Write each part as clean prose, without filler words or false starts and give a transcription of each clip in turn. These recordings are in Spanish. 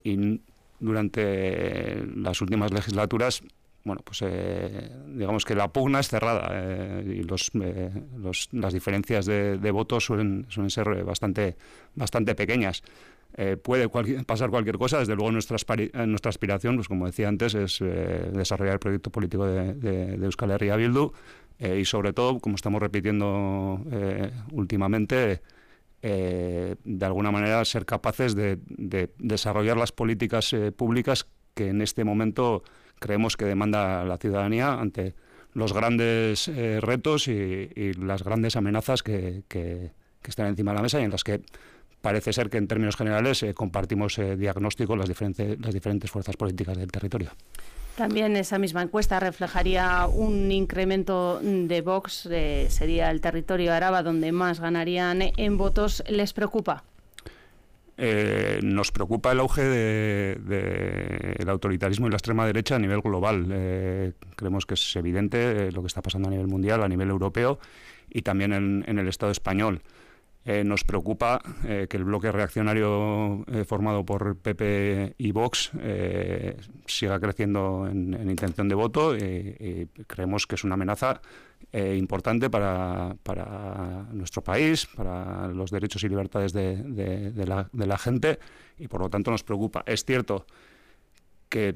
y durante las últimas legislaturas, bueno, pues digamos que la pugna es cerrada y las diferencias de votos suelen ser bastante pequeñas. Puede pasar cualquier cosa. Desde luego nuestra aspiración, pues como decía antes, es desarrollar el proyecto político de Euskal Herria Bildu y sobre todo, como estamos repitiendo últimamente, de alguna manera ser capaces de desarrollar las políticas públicas que en este momento creemos que demanda la ciudadanía ante los grandes retos y las grandes amenazas que están encima de la mesa y en las que parece ser que en términos generales compartimos diagnóstico las diferentes fuerzas políticas del territorio. También esa misma encuesta reflejaría un incremento de Vox, sería el territorio de Araba donde más ganarían en votos. ¿Les preocupa? Nos preocupa el auge del autoritarismo y la extrema derecha a nivel global. Creemos que es evidente lo que está pasando a nivel mundial, a nivel europeo y también en el Estado español. Nos preocupa que el bloque reaccionario formado por PP y Vox siga creciendo en intención de voto y creemos que es una amenaza importante para nuestro país, para los derechos y libertades de la gente y por lo tanto nos preocupa. Es cierto que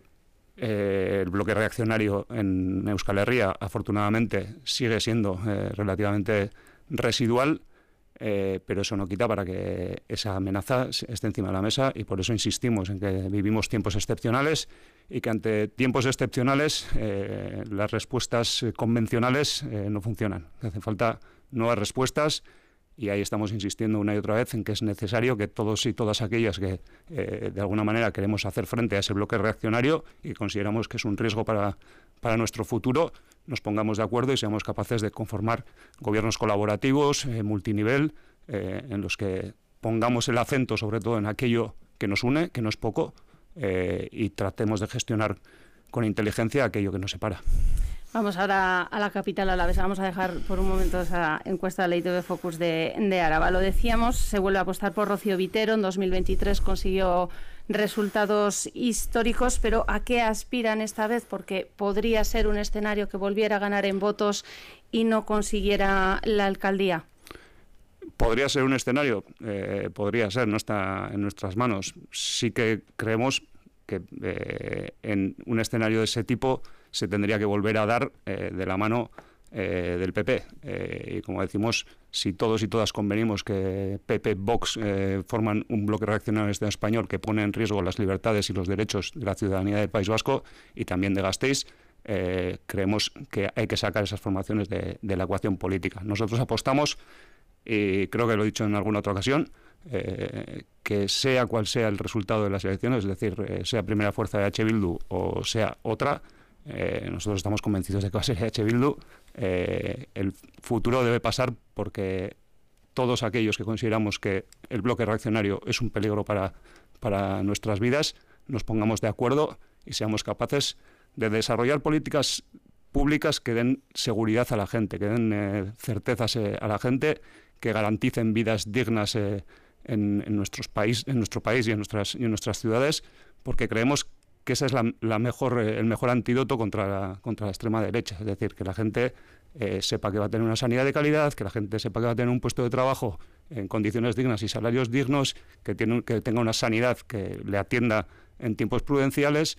el bloque reaccionario en Euskal Herria afortunadamente sigue siendo relativamente residual, pero eso no quita para que esa amenaza esté encima de la mesa y por eso insistimos en que vivimos tiempos excepcionales y que ante tiempos excepcionales las respuestas convencionales no funcionan. Hacen falta nuevas respuestas y ahí estamos insistiendo una y otra vez en que es necesario que todos y todas aquellas que de alguna manera queremos hacer frente a ese bloque reaccionario y consideramos que es un riesgo para nuestro futuro, nos pongamos de acuerdo y seamos capaces de conformar gobiernos colaborativos, multinivel, en los que pongamos el acento sobre todo en aquello que nos une, que no es poco, y tratemos de gestionar con inteligencia aquello que nos separa. Vamos ahora a la capital alavesa. Vamos a dejar por un momento esa encuesta de la ITV Focus de Araba. Lo decíamos, se vuelve a apostar por Rocío Vitero. En 2023 consiguió resultados históricos, pero ¿a qué aspiran esta vez? Porque podría ser un escenario que volviera a ganar en votos y no consiguiera la alcaldía. Podría ser un escenario, podría ser, no está en nuestras manos. Sí que creemos que en un escenario de ese tipo se tendría que volver a dar de la mano del PP. Y como decimos, si todos y todas convenimos que PP, Vox forman un bloque reaccionario en el Estado español que pone en riesgo las libertades y los derechos de la ciudadanía del País Vasco y también de Gasteiz, creemos que hay que sacar esas formaciones de la ecuación política. Nosotros apostamos, y creo que lo he dicho en alguna otra ocasión, que sea cual sea el resultado de las elecciones, es decir, sea primera fuerza de H. Bildu o sea otra, nosotros estamos convencidos de que va a ser H. Bildu. El futuro debe pasar porque todos aquellos que consideramos que el bloque reaccionario es un peligro para nuestras vidas, nos pongamos de acuerdo y seamos capaces de desarrollar políticas públicas que den seguridad a la gente, que den certezas a la gente, que garanticen vidas dignas en nuestro país y en nuestras ciudades, porque creemos que ese es el mejor antídoto contra la extrema derecha. Es decir, que la gente sepa que va a tener una sanidad de calidad, que la gente sepa que va a tener un puesto de trabajo en condiciones dignas y salarios dignos, que tenga una sanidad que le atienda en tiempos prudenciales